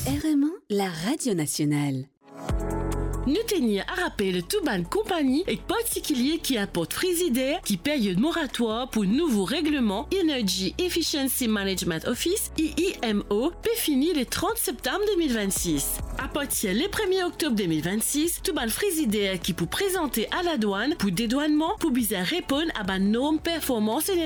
RMA, la radio nationale. Nous tenions à rappeler tout ban compagnie et particulier qui apporte Frigidaire qui paye un moratoire pour nouveau règlement Energy Efficiency Management Office IEMO fini le 30 septembre 2026. À partir le 1er octobre 2026, tout ban Frigidaire qui pour présenter à la douane pour dédouanement pour bien répondre à ban normes performance